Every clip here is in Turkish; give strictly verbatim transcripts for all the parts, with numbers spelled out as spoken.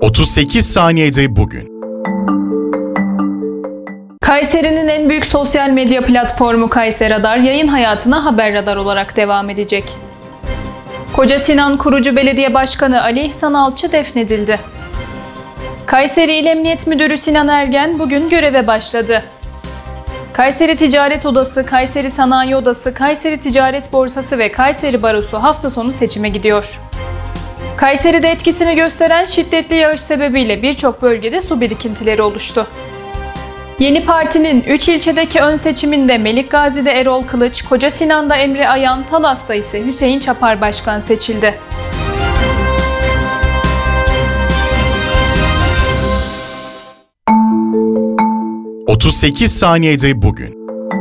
otuz sekiz saniyede bugün. Kayseri'nin en büyük sosyal medya platformu Kayseri Radar yayın hayatına Haber Radar olarak devam edecek. Kocasinan kurucu belediye başkanı Ali İhsan Alçı defnedildi. Kayseri İl Emniyet Müdürü Sinan Ergen bugün göreve başladı. Kayseri Ticaret Odası, Kayseri Sanayi Odası, Kayseri Ticaret Borsası ve Kayseri Barosu hafta sonu seçime gidiyor. Kayseri'de etkisini gösteren şiddetli yağış sebebiyle birçok bölgede su birikintileri oluştu. Yeni Parti'nin üç ilçedeki ön seçiminde Melikgazi'de Erol Kılıç, Kocasinan'da Emre Ayan, Talas'ta ise Hüseyin Çapar başkan seçildi. otuz sekiz saniyede bugün.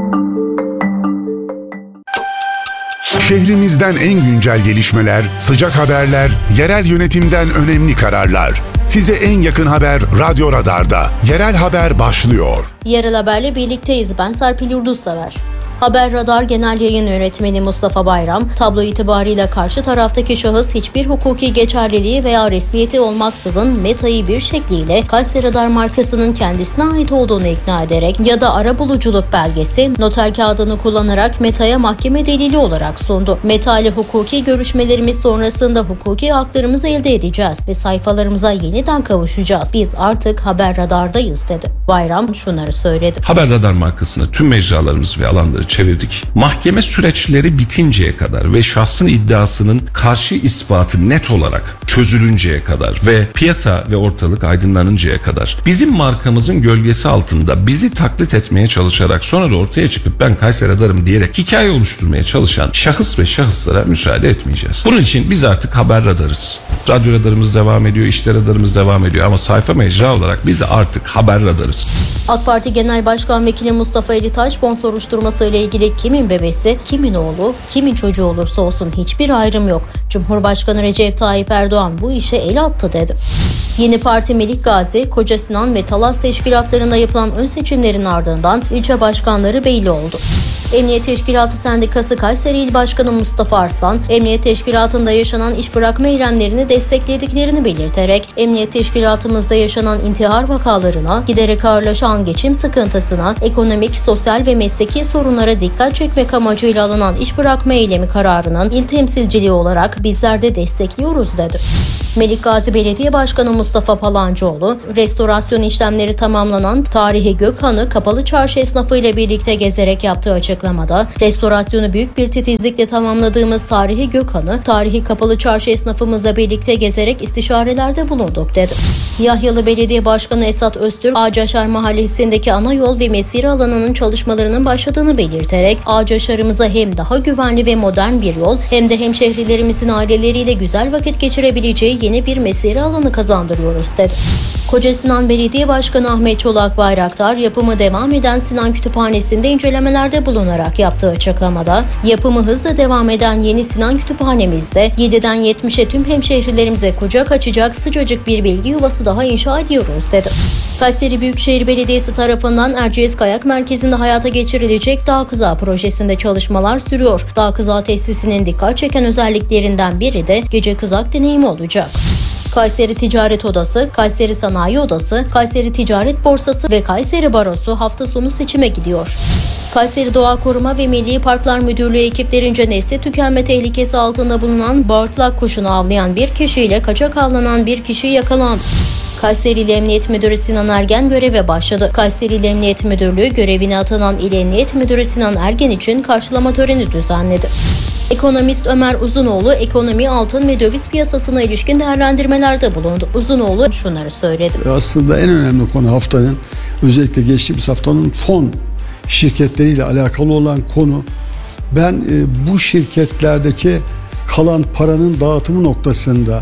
Şehrimizden en güncel gelişmeler, sıcak haberler, yerel yönetimden önemli kararlar. Size en yakın haber Radyo Radar'da. Yerel haber başlıyor. Yerel haberle birlikteyiz. Ben Serpil Yurdussever. Haber Radar Genel Yayın Yönetmeni Mustafa Bayram, tablo itibarıyla karşı taraftaki şahıs hiçbir hukuki geçerliliği veya resmiyeti olmaksızın Meta'yı bir şekliyle Kayseri Radar markasının kendisine ait olduğunu ikna ederek ya da arabuluculuk belgesi, noter kağıdını kullanarak Meta'ya mahkeme delili olarak sundu. Meta ile hukuki görüşmelerimiz sonrasında hukuki haklarımızı elde edeceğiz ve sayfalarımıza yeniden kavuşacağız. Biz artık Haber Radar'dayız dedi. Bayram şunları söyledi. Haber Radar markasını tüm mecralarımız ve alanları çevirdik. Mahkeme süreçleri bitinceye kadar ve şahsın iddiasının karşı ispatı net olarak çözülünceye kadar ve piyasa ve ortalık aydınlanıncaya kadar bizim markamızın gölgesi altında bizi taklit etmeye çalışarak sonra da ortaya çıkıp ben Kayseri Radar'ım diyerek hikaye oluşturmaya çalışan şahıs ve şahıslara müsaade etmeyeceğiz. Bunun için biz artık Haber Radar'ız. Radyo radarımız devam ediyor, işte radarımız devam ediyor ama sayfa mecra olarak biz artık Haber Radar'ız. AK Parti Genel Başkan Vekili Mustafa Elitaş fon soruşturması ile ilgili kimin bebesi, kimin oğlu, kimin çocuğu olursa olsun hiçbir ayrım yok. Cumhurbaşkanı Recep Tayyip Erdoğan bu işe el attı dedi. Yeni Parti Melikgazi, Kocasinan ve Talas teşkilatlarında yapılan ön seçimlerin ardından ilçe başkanları belli oldu. Emniyet Teşkilatı Sendikası Kayseri İl Başkanı Mustafa Arslan, Emniyet Teşkilatı'nda yaşanan iş bırakma eylemlerini desteklediklerini belirterek, Emniyet Teşkilatımızda yaşanan intihar vakalarına, giderek ağırlaşan geçim sıkıntısına, ekonomik, sosyal ve mesleki sorunlara dikkat çekmek amacıyla alınan iş bırakma eylemi kararının il temsilciliği olarak bizler de destekliyoruz dedi. Melikgazi Belediye Başkanı Mustafa Palancıoğlu, restorasyon işlemleri tamamlanan Tarihi Gökhan'ı Kapalı Çarşı esnafı ile birlikte gezerek yaptığı açıklamada, restorasyonu büyük bir titizlikle tamamladığımız Tarihi Gökhan'ı, Tarihi Kapalı Çarşı esnafımızla birlikte gezerek istişarelerde bulunduk dedi. Yahyalı Belediye Başkanı Esat Öztürk, Ağaçaşar Mahallesi'ndeki ana yol ve mesire alanının çalışmalarının başladığını belirterek, Ağaçaşar'ımıza hem daha güvenli ve modern bir yol hem de hemşehrilerimizin aileleriyle güzel vakit geçirebileceği yeni bir mesire alanı kazandırıyoruz dedi. Kocasinan Belediye Başkanı Ahmet Çolak Bayraktar, yapımı devam eden Sinan Kütüphanesi'nde incelemelerde bulunarak yaptığı açıklamada, yapımı hızla devam eden yeni Sinan Kütüphanemizde yediden yetmişe tüm hemşehrilerimize kucak açacak sıcacık bir bilgi yuvası daha inşa ediyoruz dedi. Kayseri Büyükşehir Belediyesi tarafından Erciyes Kayak Merkezi'nde hayata geçirilecek Dağ Kızağı projesinde çalışmalar sürüyor. Dağ Kızağı tesisinin dikkat çeken özelliklerinden biri de gece kızak deneyimi olacak. Kayseri Ticaret Odası, Kayseri Sanayi Odası, Kayseri Ticaret Borsası ve Kayseri Barosu hafta sonu seçime gidiyor. Kayseri Doğa Koruma ve Milli Parklar Müdürlüğü ekiplerince nesli tükenme tehlikesi altında bulunan bağırtlak kuşunu avlayan bir kişiyle kaçak avlanan bir kişi yakalandı. Kayseri İl Emniyet Müdürü Sinan Ergen göreve başladı. Kayseri İl Emniyet Müdürlüğü görevine atanan İl Emniyet Müdürü Sinan Ergen için karşılama töreni düzenledi. Ekonomist Ömer Uzunoğlu, ekonomi, altın ve döviz piyasasına ilişkin değerlendirmelerde bulundu. Uzunoğlu şunları söyledi. Aslında en önemli konu haftanın, özellikle geçtiğimiz haftanın fon şirketleriyle alakalı olan konu. Ben e, bu şirketlerdeki kalan paranın dağıtımı noktasında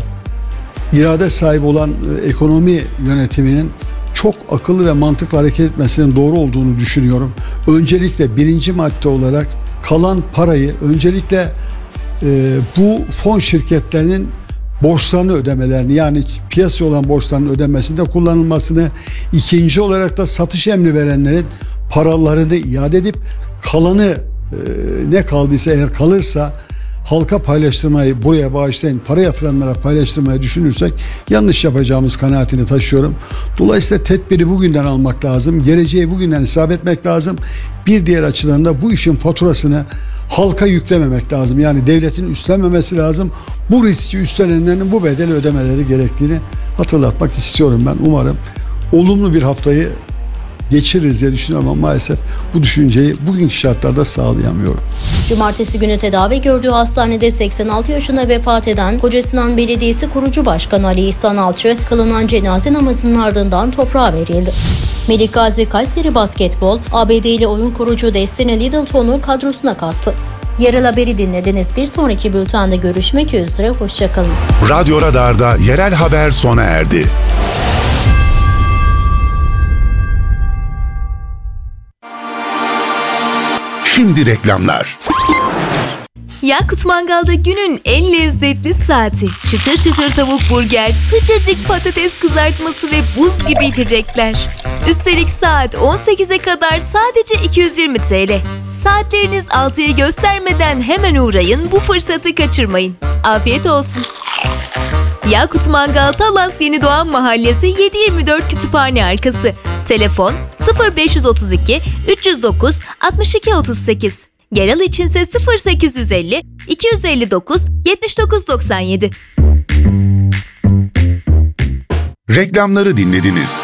irade sahibi olan e, ekonomi yönetiminin çok akıllı ve mantıklı hareket etmesinin doğru olduğunu düşünüyorum. Öncelikle birinci madde olarak kalan parayı öncelikle e, bu fon şirketlerinin borçlarını ödemelerini, yani piyasaya olan borçlarının ödenmesinde kullanılmasını, ikinci olarak da satış emri verenlerin paralarını iade edip kalanı e, ne kaldıysa eğer kalırsa halka paylaştırmayı, buraya bağışlayın, para yatıranlara paylaştırmayı düşünürsek yanlış yapacağımız kanaatini taşıyorum. Dolayısıyla tedbiri bugünden almak lazım. Geleceği bugünden hesap etmek lazım. Bir diğer açıdan da bu işin faturasını halka yüklememek lazım. Yani devletin üstlenmemesi lazım. Bu riski üstlenenlerin bu bedeli ödemeleri gerektiğini hatırlatmak istiyorum ben. Umarım olumlu bir haftayı geçiririz diye düşünüyorum ama maalesef bu düşünceyi bugünkü şartlarda sağlayamıyorum. Cumartesi günü tedavi gördüğü hastanede seksen altı yaşında vefat eden Kocasinan Belediyesi kurucu başkanı Ali İhsan Alçı kılınan cenaze namazının ardından toprağa verildi. Melik Gazi Kayseri Basketbol, A B D'li oyun kurucu Destiny Littleton'u kadrosuna kattı. Yerel haberi dinlediniz. Bir sonraki bültende görüşmek üzere. Hoşçakalın. Radyo Radar'da yerel haber sona erdi. Şimdi reklamlar. Yakut Mangal'da günün en lezzetli saati. Çıtır çıtır tavuk burger, sıcacık patates kızartması ve buz gibi içecekler. Üstelik saat on sekize kadar sadece iki yüz yirmi TL. Saatleriniz altıyı göstermeden hemen uğrayın, bu fırsatı kaçırmayın. Afiyet olsun. Yakut Mangal, Talas Yenidoğan Mahallesi yedi yirmi dört Kütüphane Arkası. Telefon sıfır beş otuz iki üç yüz dokuz altmış iki otuz sekiz. Genel içinse sıfır sekiz yüz elli iki yüz elli dokuz yetmiş dokuz doksan yedi. Reklamları dinlediniz.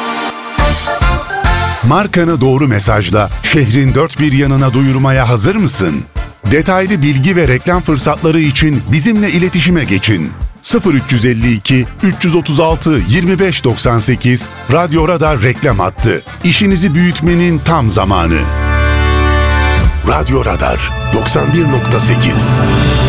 Markanı doğru mesajla şehrin dört bir yanına duyurmaya hazır mısın? Detaylı bilgi ve reklam fırsatları için bizimle iletişime geçin. sıfır üç elli iki üç otuz altı yirmi beş doksan sekiz Radyo Radar reklam hattı. İşinizi büyütmenin tam zamanı. Radyo Radar doksan bir nokta sekiz